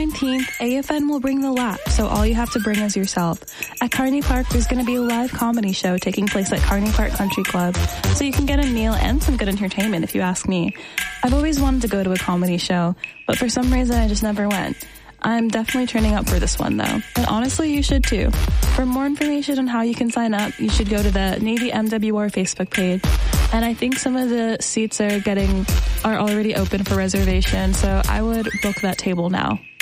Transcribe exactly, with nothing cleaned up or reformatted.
nineteenth, A F N will bring the laugh, so all you have to bring is yourself. At Carney Park, there's going to be a live comedy show taking place at Carney Park Country Club, so you can get a meal and some good entertainment if you ask me. I've always wanted to go to a comedy show, but for some reason I just never went. I'm definitely turning up for this one, though. And honestly, you should too. For more information on how you can sign up, you should go to the Navy M W R Facebook page. And I think some of the seats are getting, are already open for reservation, so I would book that table now.